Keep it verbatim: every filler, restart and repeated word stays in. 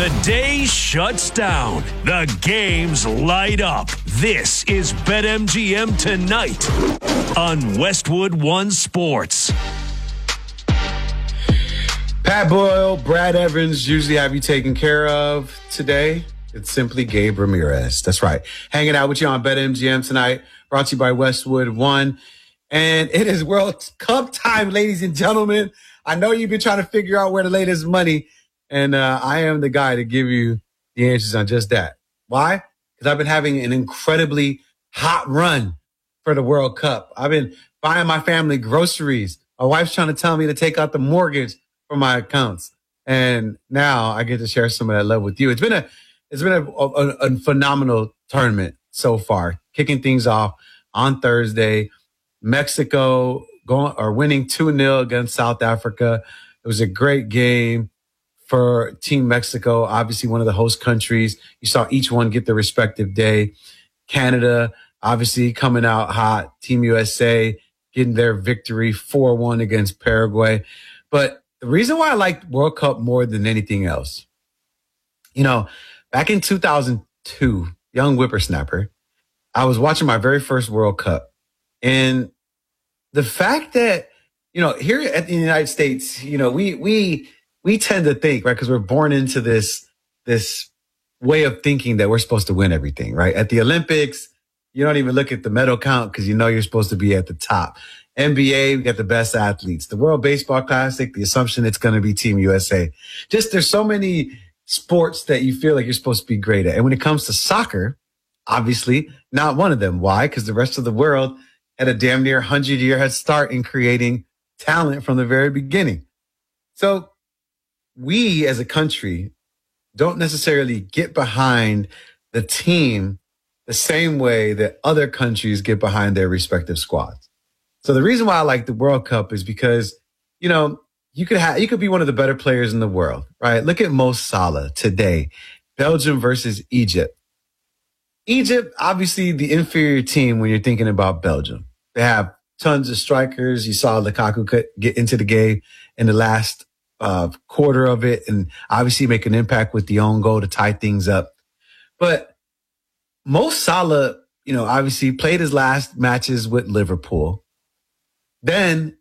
The day shuts down. The games light up. This is BetMGM Tonight on Westwood One Sports. Pat Boyle, Brad Evans usually have you taken care of. Today, it's simply Gabe Ramirez. That's right. Hanging out with you on BetMGM Tonight, brought to you by Westwood One. And it is World Cup time, ladies and gentlemen. I know you've been trying to figure out where to lay this money, and uh, I am the guy to give you the answers on just that. Why? Because I've been having an incredibly hot run for the World Cup. I've been buying my family groceries. My wife's trying to tell me to take out the mortgage for my accounts, and now I get to share some of that love with you. It's been a it's been a, a, a phenomenal tournament so far. Kicking things off on Thursday, Mexico going or winning two nil against South Africa. It was a great game for Team Mexico, obviously one of the host countries. You saw each one get their respective day. Canada, obviously coming out hot. Team U S A getting their victory four one against Paraguay. But the reason why I like World Cup more than anything else, you know, back in two thousand two, young whippersnapper, I was watching my very first World Cup. And the fact that, you know, here at the United States, you know, we we we tend to think, right, because we're born into this this way of thinking that we're supposed to win everything, right? At the Olympics, you don't even look at the medal count because you know you're supposed to be at the top. N B A, we got the best athletes. The World Baseball Classic, the assumption it's going to be Team U S A. Just there's so many sports that you feel like you're supposed to be great at. And when it comes to soccer, obviously not one of them. Why? Because the rest of the world had a damn near hundred-year head start in creating talent from the very beginning. So we as a country don't necessarily get behind the team the same way that other countries get behind their respective squads. So the reason why I like the World Cup is because, you know, you could have, you could be one of the better players in the world, right? Look at Mo Salah today, Belgium versus Egypt. Egypt, obviously the inferior team when you're thinking about Belgium. They have tons of strikers. You saw Lukaku get into the game in the last uh, quarter of it and obviously make an impact with the own goal to tie things up. But Mo Salah, you know, obviously played his last matches with Liverpool. Then